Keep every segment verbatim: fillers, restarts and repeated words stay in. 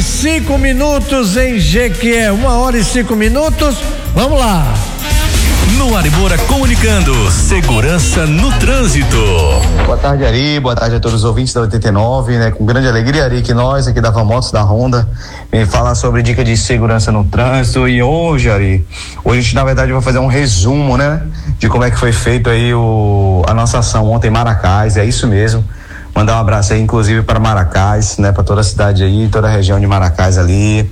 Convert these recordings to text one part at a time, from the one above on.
cinco minutos em Jequié. Uma hora e cinco minutos. Vamos lá. No Arimora comunicando, segurança no trânsito. Boa tarde, Ari, boa tarde a todos os ouvintes da oitenta e nove, né? Com grande alegria, Ari, que nós aqui da Vamotos da Honda vem falar sobre dica de segurança no trânsito. E hoje, Ari, hoje a gente na verdade vai fazer um resumo, né? De como é que foi feito aí o, a nossa ação ontem em Maracás, é isso mesmo. Mandar um abraço aí, inclusive, para Maracás, né? Para toda a cidade aí, toda a região de Maracás ali.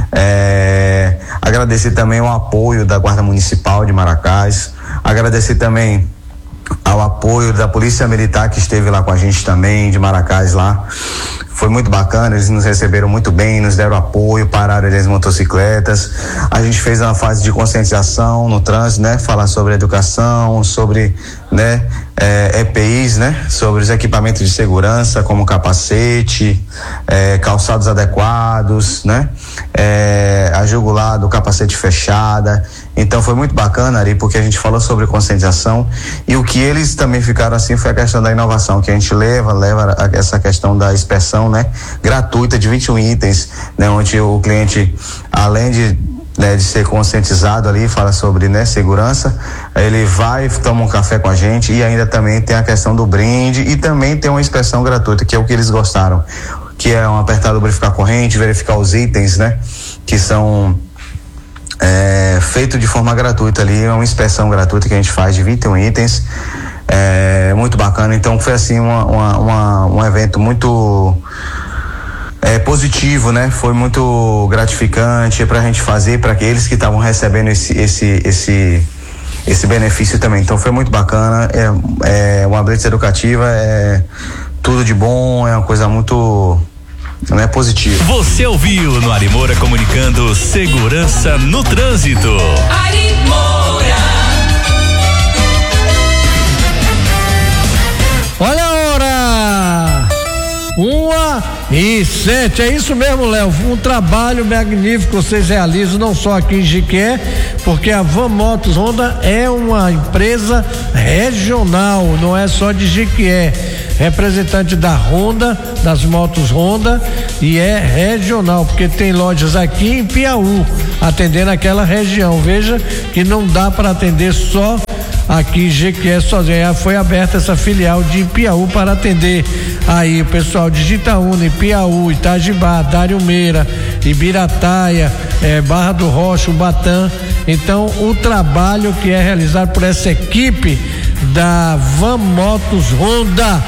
É, agradecer também o apoio da Guarda Municipal de Maracás. Agradecer também ao apoio da Polícia Militar que esteve lá com a gente também, de Maracás lá. Foi muito bacana, eles nos receberam muito bem, nos deram apoio, pararam as motocicletas. A gente fez uma fase de conscientização no trânsito, né? Falar sobre educação, sobre, né? É, E P Is, né? Sobre os equipamentos de segurança, como capacete, é, calçados adequados, né? É, a jugular do capacete fechada. Então foi muito bacana, Ari, porque a gente falou sobre conscientização e o que eles também ficaram assim foi a questão da inovação, que a gente leva, leva a, essa questão da inspeção, né? Gratuita de vinte e um itens, né? Onde o cliente, além de Né, de ser conscientizado ali, fala sobre, né, segurança, ele vai, toma um café com a gente e ainda também tem a questão do brinde e também tem uma inspeção gratuita, que é o que eles gostaram, que é um apertado verificar a corrente, verificar os itens, né, que são é, feito de forma gratuita ali, é uma inspeção gratuita que a gente faz de vinte e um itens, é muito bacana. Então foi assim uma, uma, uma, um evento muito É positivo, né? Foi muito gratificante pra gente fazer, para aqueles que estavam recebendo esse, esse, esse, esse benefício também. Então foi muito bacana, é, é uma blitz educativa, é tudo de bom, é uma coisa muito, né, positiva. Você ouviu no Arimora comunicando segurança no trânsito. Arimora. Olha a hora! Uma e sete, é isso mesmo, Léo, um trabalho magnífico vocês realizam, não só aqui em Jequié, porque a Vamotos Honda é uma empresa regional, não é só de Jequié, representante da Honda, das motos Honda, e é regional, porque tem lojas aqui em Piauí, atendendo aquela região. Veja que não dá para atender só aqui em Jequié sozinho. Foi aberta essa filial de Piauí para atender aí o pessoal de Jitaúna, Piauí, Itajibá, Dário Meira, Ibirataia, eh, Barra do Rocha, Ubatã. Então o trabalho que é realizado por essa equipe da Vamotos Honda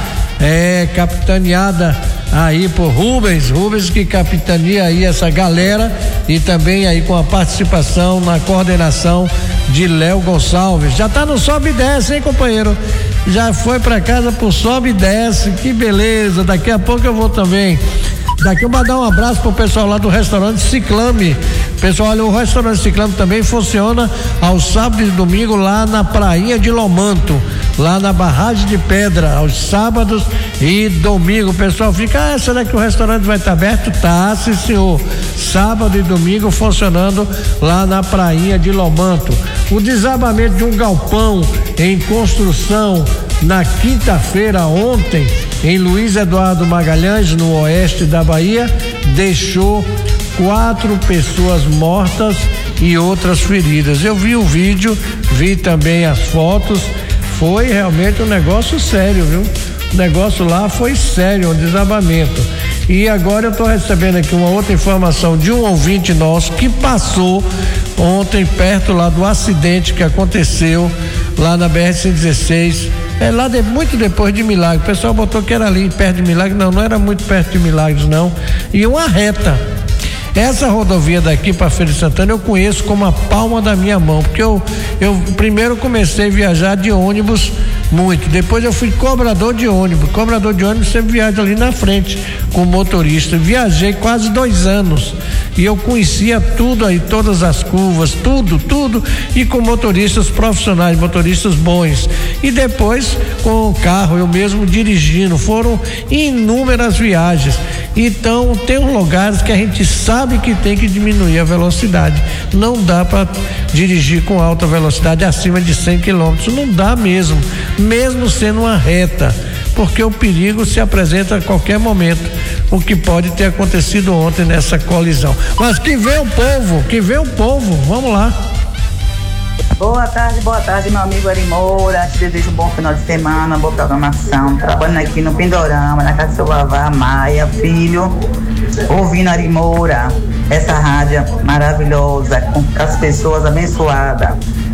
é capitaneada aí por Rubens, Rubens que capitania aí essa galera e também aí com a participação na coordenação de Léo Gonçalves. Já tá no sobe e desce, hein, companheiro? Já foi pra casa por sobe e desce, que beleza. Daqui a pouco eu vou também. Daqui eu vou dar um abraço pro pessoal lá do restaurante Ciclame. Pessoal, olha, o restaurante Ciclame também funciona aos sábados e domingo lá na prainha de Lomanto, lá na barragem de pedra, aos sábados e domingo. O pessoal fica, ah, será que o restaurante vai estar aberto? Tá, sim, senhor. Sábado e domingo funcionando lá na prainha de Lomanto. O desabamento de um galpão em construção na quinta-feira ontem em Luiz Eduardo Magalhães, no oeste da Bahia, deixou quatro pessoas mortas e outras feridas. Eu vi o vídeo, vi também as fotos, foi realmente um negócio sério, viu? O negócio lá foi sério, um desabamento. E agora eu estou recebendo aqui uma outra informação de um ouvinte nosso que passou ontem perto lá do acidente que aconteceu lá na B R cento e dezesseis, é lá de, muito depois de Milagres. O pessoal botou que era ali perto de Milagres, não, não era muito perto de Milagres não, e uma reta. Essa rodovia daqui para Feira de Santana eu conheço como a palma da minha mão, porque eu, eu primeiro comecei a viajar de ônibus muito, depois eu fui cobrador de ônibus, cobrador de ônibus sempre viaja ali na frente com o motorista, viajei quase dois anos e eu conhecia tudo aí, todas as curvas, tudo, tudo, e com motoristas profissionais, motoristas bons, e depois com o carro, eu mesmo dirigindo, foram inúmeras viagens. Então tem uns lugares que a gente sabe que tem que diminuir a velocidade, não dá para dirigir com alta velocidade acima de cem quilômetros, não dá mesmo, mesmo sendo uma reta, porque o perigo se apresenta a qualquer momento, o que pode ter acontecido ontem nessa colisão. Mas que vê o povo, que vê o povo, vamos lá. Boa tarde, boa tarde, meu amigo Ari Moura. Te desejo um bom final de semana, boa programação. Trabalhando aqui no Pindorama, na casa do seu Vavá Maia, filho. Ouvindo Ari Moura, essa rádio maravilhosa, com as pessoas abençoadas.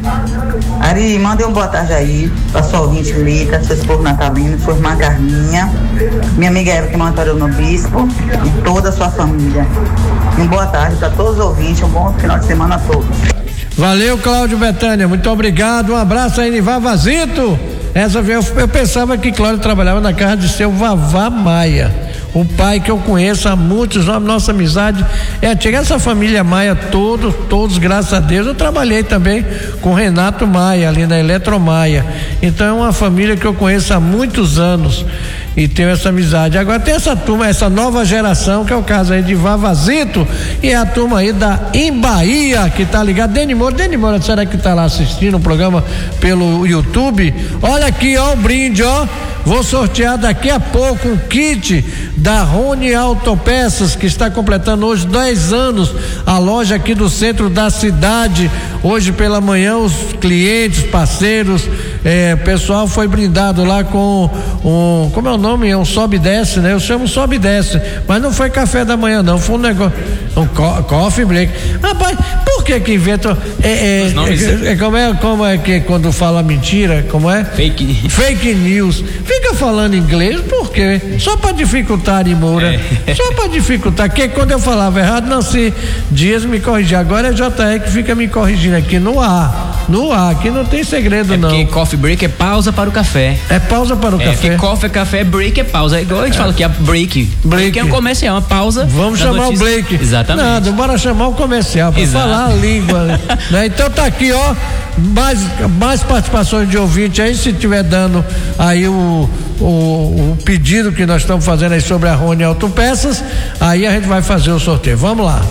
Ari, mande uma boa tarde aí pra sua ouvinte Lita, seu esposo Natalino, sua irmã Carminha, minha amiga Eva que montou no Bispo e toda a sua família. E uma boa tarde para todos os ouvintes, um bom final de semana a todos. Valeu, Cláudio Betânia, muito obrigado, um abraço aí, Vavazito. Essa eu, eu pensava que Cláudio trabalhava na casa de seu Vavá Maia, o pai que eu conheço há muitos anos, nossa amizade é antiga, essa família Maia, todos, todos, graças a Deus, eu trabalhei também com Renato Maia, ali na Eletromaia, então é uma família que eu conheço há muitos anos e tenho essa amizade. Agora tem essa turma, essa nova geração, que é o caso aí de Vavazito, e é a turma aí da Embaía, que tá ligado. Deni Moura, Deni Moura, será que tá lá assistindo o programa pelo YouTube? Olha aqui, ó, o brinde, ó. Vou sortear daqui a pouco um kit da Rony Autopeças, que está completando hoje dez anos, a loja aqui do centro da cidade. Hoje pela manhã os clientes, parceiros, eh, o pessoal foi brindado lá com um, como é o nome? Um sobe e desce, né? Eu chamo sobe e desce, mas não foi café da manhã não, foi um negócio, um co coffee break. Rapaz, por que que inventam? É, é, é, é, como é, como é que quando fala mentira, como é? Fake. Fake news. Fica falando inglês, por quê? Só para dificultar, Ari Moura. É. Só para dificultar, porque quando eu falava errado, Nancy Dias me corrigia. Agora é J E que fica me corrigindo aqui no ar. No ar, aqui não tem segredo, é não. Porque coffee break é pausa para o café. É pausa para o é, café. Porque coffee é café, break é pausa. É igual a gente é. fala que é break. Break é um comercial, uma pausa. Vamos chamar notícia. O break. Exatamente. Nada, bora chamar o comercial para falar a língua. Né? Então tá aqui, ó. Mais, mais participações de ouvinte aí, se tiver dando aí o, o, o pedido que nós estamos fazendo aí sobre a Rony Autopeças, aí a gente vai fazer o sorteio. Vamos lá.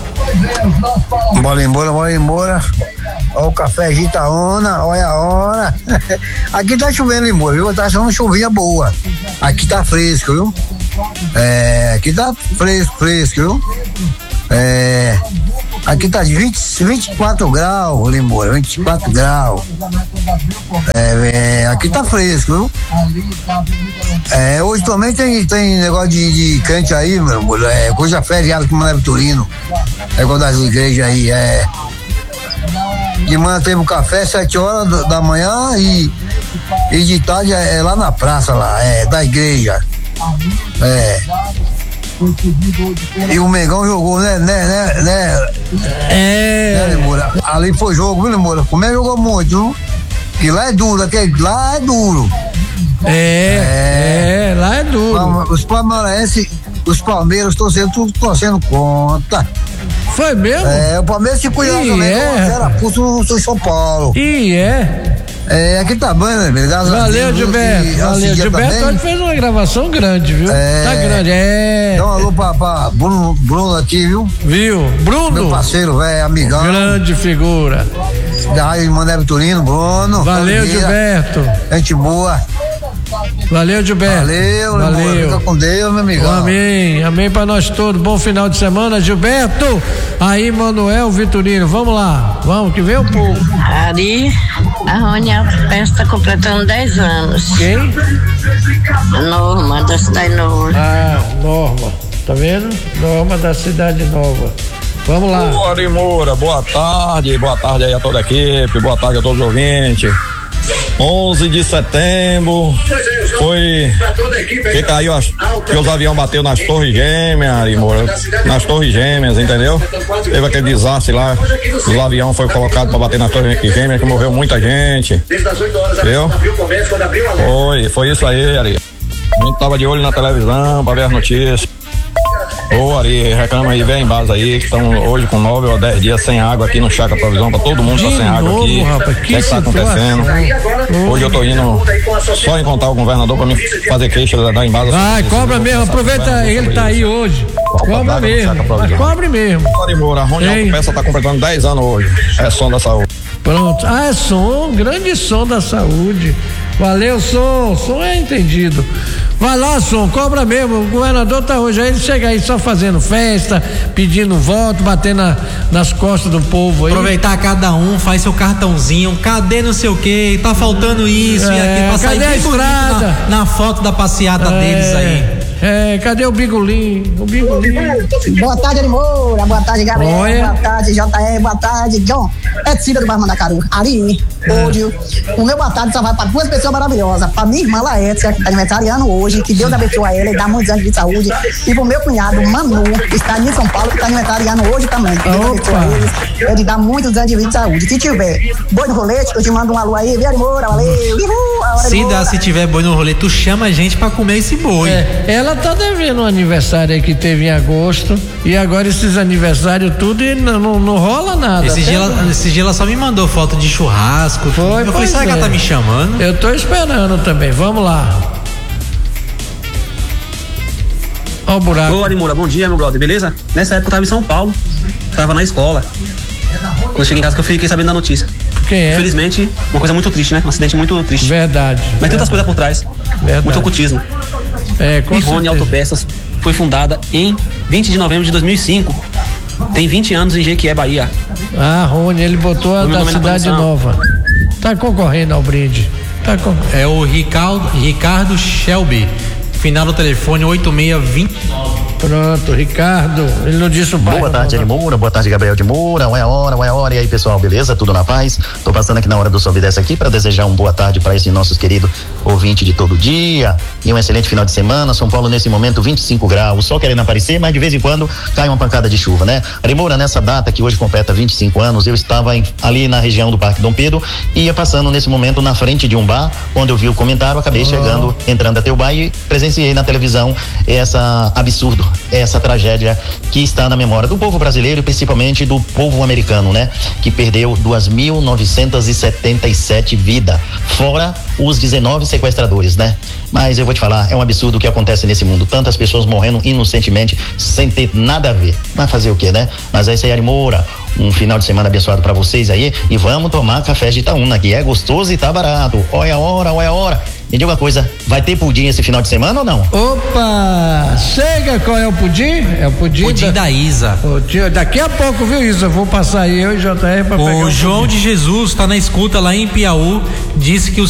Bora embora, bora embora. Olha o café Gitaona, olha a hora. Aqui tá chovendo em Moura, viu? Tá achando uma chuvinha boa. Aqui tá fresco, viu? É, aqui tá fresco, fresco, viu? É, aqui tá de vinte, vinte e quatro graus, Limboura, vinte e quatro graus. É, é, aqui tá fresco, viu? É, hoje também tem, tem negócio de, de crente aí, meu amor. É coisa feriada que Mané Vitorino. É igual das igrejas aí, é. De manhã teve um café, sete horas da manhã e, e de tarde é, é lá na praça, lá, é, da igreja. É. E o Mengão jogou, né, né, né, né? É. Né, Limura? Ali foi jogo, viu, Limura? Como é jogou muito, viu? E lá é duro, aquele lá é duro. É, é, é lá é duro. Os palmeirenses, os Palmeiras torcendo, tudo torcendo contra. Foi mesmo? É, o Palmeiras se cuidava também, é. Era puto no São Paulo. E é. É, aqui tá bom, né? Valeu, Gilberto. Valeu, Gilberto hoje fez uma gravação grande, viu? É, tá grande, é. Dá um alô pra, pra Bruno, Bruno aqui, viu? Viu? Bruno? Meu parceiro, velho, amigão. Grande figura. Da Rádio Mané Vitorino, Bruno. Valeu, Gilberto. Gente boa. Valeu, Gilberto. Valeu, Valeu. Fica com Deus, meu amigão. Amém, amém pra nós todos. Bom final de semana, Gilberto. Aí, Manuel Vitorino, vamos lá. Vamos, que vem o povo. Ari, a Rony Autopeças tá completando dez anos. Quem? A Norma, da Cidade Nova. Ah, Norma. Tá vendo? Norma da Cidade Nova. Vamos lá. Boa, Ari Moura, boa tarde. Boa tarde aí a toda a equipe. Boa tarde a todos os ouvintes. onze de setembro foi que caiu as, que os aviões bateu nas Torres Gêmeas, Ari Moura, nas Torres Gêmeas, entendeu? Teve aquele desastre lá, os aviões foram colocados para bater nas Torres Gêmeas, que morreu muita gente, entendeu? Foi, foi isso aí, Ari. A gente tava de olho na televisão para ver as notícias. Ô, Ari, reclama aí, vem em base aí, que estão hoje com nove ou dez dias sem água aqui no Chácara Provisão, pra todo mundo tá sem água aqui. Rapaz, o que está acontecendo? Hoje eu tô indo só encontrar o governador pra me fazer queixa da Embasa. Vai, cobra mesmo, aproveita, ele tá aí hoje. Cobra mesmo, mas cobre mesmo. Ari Moura, a Rony Autopeças tá completando dez anos hoje, é som da saúde. Pronto, ah, é som, grande som da saúde. Valeu, Som, Som é entendido. Vai lá, Som, cobra mesmo. O governador tá hoje aí, ele chega aí só fazendo festa, pedindo voto, batendo na, nas costas do povo aí. Aproveitar cada um, faz seu cartãozinho, cadê não sei o que, tá faltando isso é, e aqui, pra cadê sair a estrada? Na, na foto da passeata é, deles aí. É, cadê o Bigolim? O Bigolim. Boa tarde, Ari Moura. Boa tarde, Gabriel. Olha. Boa tarde, J R. Boa tarde, John. É Cida do Barman da Caru. Ari, hoje, o meu boa tarde só vai para duas pessoas maravilhosas. Para minha irmã Laécia, que está aniversariando hoje, que Deus abençoe a ela e dá muitos anos de saúde. E pro meu cunhado, Manu, que está em São Paulo, que está aniversariando hoje também. Que Deus abençoe a eles. Ele dá muitos anos de vida e saúde. Se tiver boi no rolete, eu te mando um alô aí, viu, Ari Moura? Valeu. Cida, se tiver boi no rolê, tu chama a gente pra comer esse boi. É, ela tá devendo um aniversário aí que teve em agosto e agora esses aniversários tudo e não, não, não rola nada. Esse dia, ela, esse dia ela só me mandou foto de churrasco. Foi, eu falei, será é. que ela tá me chamando? Eu tô esperando também, vamos lá. Ó o buraco. Ô, Ari Moura, bom dia, meu brother, beleza? Nessa época eu tava em São Paulo, tava na escola. Quando eu cheguei em casa que eu fiquei sabendo da notícia. Quem é? Infelizmente, uma coisa muito triste, né? Um acidente muito triste. Verdade. Mas tem outras coisas por trás. Verdade. Muito ocultismo. É, com Rony certeza. Autopeças foi fundada em vinte de novembro de dois mil e cinco. Tem vinte anos em Jequié, Bahia. Ah, Rony, ele botou a da Cidade Nova. Tá concorrendo ao brinde. Tá con... É o Ricardo, Ricardo Shelby. Final do telefone oito seis dois nove. Pronto, Ricardo, ele não disse o bairro. Boa tarde, Ari Moura, boa tarde, Gabriel de Moura, ué hora, ué hora, e aí pessoal, beleza? Tudo na paz? Tô passando aqui na hora do Sobe e Desce aqui para desejar uma boa tarde para esse nossos queridos ouvintes de todo dia e um excelente final de semana. São Paulo nesse momento vinte e cinco graus, só querendo aparecer, mas de vez em quando cai uma pancada de chuva, né? Ari Moura, nessa data que hoje completa vinte e cinco anos, eu estava em, ali na região do Parque Dom Pedro e ia passando nesse momento na frente de um bar, onde eu vi o comentário, acabei oh. chegando, entrando até o bar e presenciei na televisão essa absurdo, essa tragédia que está na memória do povo brasileiro e principalmente do povo americano, né? Que perdeu duas mil novecentas e setenta e sete vidas, fora os dezenove sequestradores, né? Mas eu vou te falar, é um absurdo o que acontece nesse mundo, tantas pessoas morrendo inocentemente sem ter nada a ver. Vai fazer o quê, né? Mas é isso aí, Ari Moura, um final de semana abençoado pra vocês aí e vamos tomar café de Itaúna, que é gostoso e tá barato. Olha a hora, olha a hora. Me diga uma coisa, vai ter pudim esse final de semana ou não? Opa! Chega, qual é o pudim? É o pudim, pudim da, da Isa. Pudim, daqui a pouco, viu, Isa? Vou passar aí, eu e J R pra pegar o João de Jesus tá na escuta lá em Piauí, disse que o